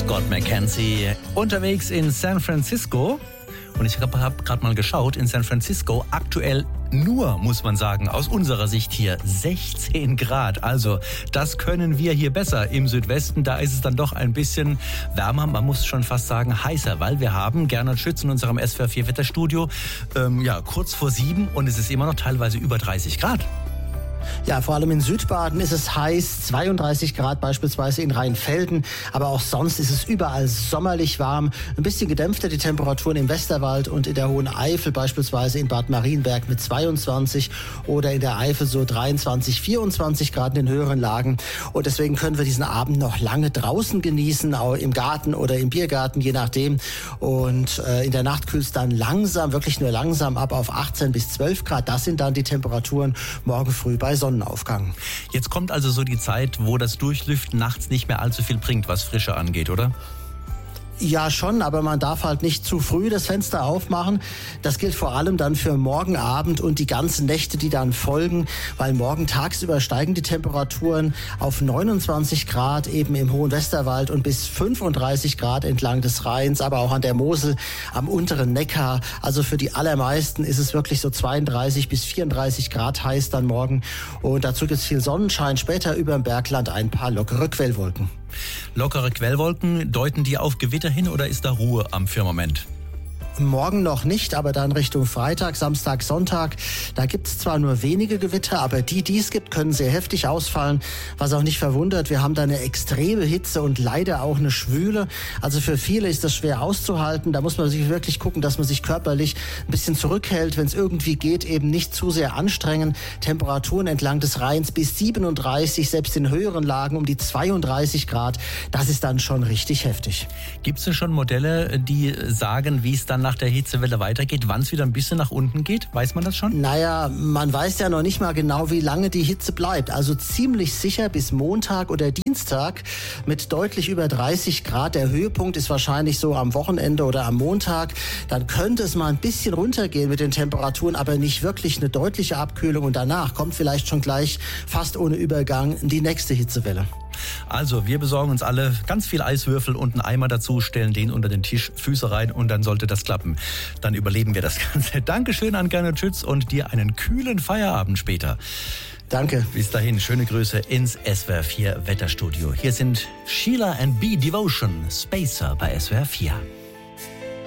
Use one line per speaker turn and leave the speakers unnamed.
Scott McKenzie unterwegs in San Francisco. Und ich habe gerade mal geschaut, in San Francisco aktuell nur, muss man sagen, aus unserer Sicht hier 16 Grad. Also das können wir hier besser. Im Südwesten, da ist es dann doch ein bisschen wärmer. Man muss schon fast sagen heißer, weil wir haben Gernot Schütz in unserem SWR 4 Wetterstudio kurz vor 7 und es ist immer noch teilweise über 30 Grad.
Ja, vor allem in Südbaden ist es heiß, 32 Grad beispielsweise in Rheinfelden, aber auch sonst ist es überall sommerlich warm. Ein bisschen gedämpfter die Temperaturen im Westerwald und in der Hohen Eifel, beispielsweise in Bad Marienberg mit 22 oder in der Eifel so 23, 24 Grad in den höheren Lagen. Und deswegen können wir diesen Abend noch lange draußen genießen, auch im Garten oder im Biergarten, je nachdem. Und in der Nacht kühlt es dann langsam, wirklich nur langsam ab auf 18 bis 12 Grad. Das sind dann die Temperaturen morgen früh bei Sonnenaufgang.
Jetzt kommt also so die Zeit, wo das Durchlüften nachts nicht mehr allzu viel bringt, was Frische angeht, oder?
Ja, schon, aber man darf halt nicht zu früh das Fenster aufmachen. Das gilt vor allem dann für morgen Abend und die ganzen Nächte, die dann folgen, weil morgen tagsüber steigen die Temperaturen auf 29 Grad eben im hohen Westerwald und bis 35 Grad entlang des Rheins, aber auch an der Mosel, am unteren Neckar. Also für die allermeisten ist es wirklich so 32 bis 34 Grad heiß dann morgen. Und dazu gibt es viel Sonnenschein, später über dem Bergland ein paar lockere Quellwolken.
Lockere Quellwolken, deuten die auf Gewitter hin oder ist da Ruhe am Firmament?
Morgen noch nicht, aber dann Richtung Freitag, Samstag, Sonntag. Da gibt es zwar nur wenige Gewitter, aber die es gibt, können sehr heftig ausfallen. Was auch nicht verwundert, wir haben da eine extreme Hitze und leider auch eine Schwüle. Also für viele ist das schwer auszuhalten. Da muss man sich wirklich gucken, dass man sich körperlich ein bisschen zurückhält, wenn es irgendwie geht, eben nicht zu sehr anstrengen. Temperaturen entlang des Rheins bis 37, selbst in höheren Lagen um die 32 Grad. Das ist dann schon richtig heftig.
Gibt es denn schon Modelle, die sagen, wie es dann nach der Hitzewelle weitergeht, wann es wieder ein bisschen nach unten geht? Weiß man das schon?
Naja, man weiß ja noch nicht mal genau, wie lange die Hitze bleibt. Also ziemlich sicher bis Montag oder Dienstag mit deutlich über 30 Grad. Der Höhepunkt ist wahrscheinlich so am Wochenende oder am Montag. Dann könnte es mal ein bisschen runtergehen mit den Temperaturen, aber nicht wirklich eine deutliche Abkühlung. Und danach kommt vielleicht schon gleich fast ohne Übergang die nächste Hitzewelle.
Also, wir besorgen uns alle ganz viel Eiswürfel und einen Eimer dazu, stellen den unter den Tisch, Füße rein und dann sollte das klappen. Dann überleben wir das Ganze. Dankeschön an Gernot Schütz und dir einen kühlen Feierabend später.
Danke.
Bis dahin, schöne Grüße ins SWR 4 Wetterstudio. Hier sind Sheila and B Devotion, Spacer bei SWR 4.